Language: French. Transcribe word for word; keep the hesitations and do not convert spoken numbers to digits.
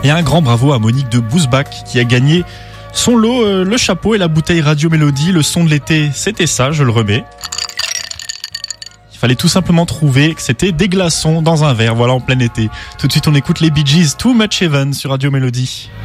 Et un grand bravo à Monique de Bousbach qui a gagné son lot, euh, le chapeau et la bouteille Radio Mélodie. Le son de l'été, c'était ça, je le remets. Il fallait tout simplement trouver que c'était des glaçons dans un verre, voilà, en plein été. Tout de suite, on écoute les Bee Gees, Too Much Heaven sur Radio Mélodie.